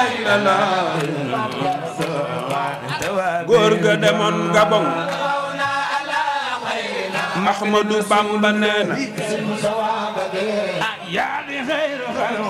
góor ga demoon Gabon Ahmadu Bamba nee na yaa di xayru